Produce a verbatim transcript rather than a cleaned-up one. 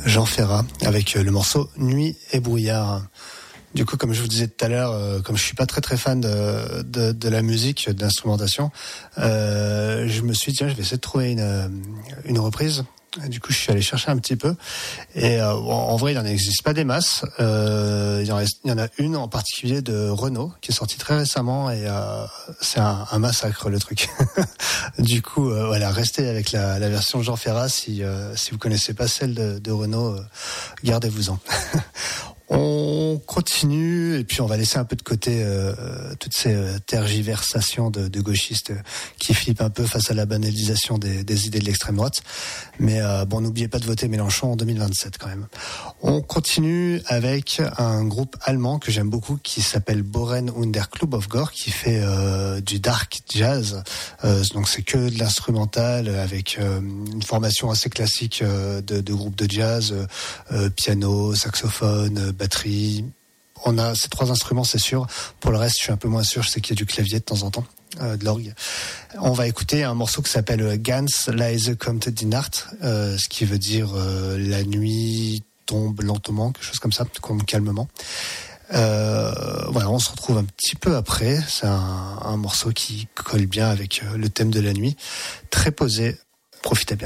Jean Ferrat avec le morceau Nuit et brouillard. Du coup, comme je vous disais tout à l'heure, euh, comme je suis pas très très fan de de, de la musique, d'instrumentation, euh, je me suis dit tiens, je vais essayer de trouver une une reprise. Du coup, je suis allé chercher un petit peu. Et euh, en vrai, il n'en existe pas des masses. Euh, il, y en reste, il y en a une en particulier de Renaud qui est sortie très récemment et euh, c'est un, un massacre le truc. Du coup, euh, voilà, restez avec la, la version de Jean Ferrat. Si euh, si vous connaissez pas celle de, de Renaud, euh, gardez-vous-en. On continue et puis on va laisser un peu de côté euh, toutes ces euh, tergiversations de, de gauchistes qui flippent un peu face à la banalisation des, des idées de l'extrême droite. Mais euh, bon, n'oubliez pas de voter Mélenchon en deux mille vingt-sept quand même. On continue avec un groupe allemand que j'aime beaucoup qui s'appelle Bohren und der Club of Gore qui fait euh, du dark jazz. Euh, donc c'est que de l'instrumental avec euh, une formation assez classique euh, de, de groupe de jazz, euh, piano, saxophone, batterie. On a ces trois instruments, c'est sûr. Pour le reste, je suis un peu moins sûr. Je sais qu'il y a du clavier de temps en temps, euh, de l'orgue. On va écouter un morceau qui s'appelle Ganz leise kommt die Nacht, euh, ce qui veut dire euh, la nuit tombe lentement, quelque chose comme ça, comme calmement. Euh, voilà, on se retrouve un petit peu après. C'est un, un morceau qui colle bien avec le thème de la nuit, très posé. Profitez bien.